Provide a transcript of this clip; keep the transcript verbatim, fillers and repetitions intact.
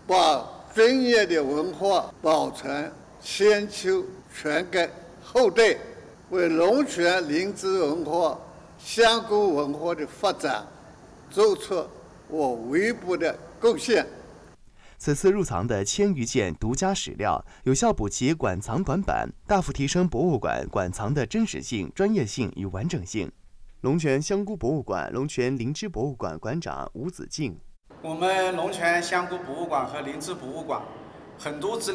把专业的文化保存、先修传给后代，为龙泉灵芝文化、香菇文化的发展做出我微薄的贡献。 此次入藏的千余件独家史料，有效补齐馆藏短板，大幅提升博物馆馆藏的真实性、专业性与完整性。龙泉香菇博物馆、龙泉灵芝博物馆馆长吴子敬： 我们龙泉香菇博物馆和灵芝博物馆很多资料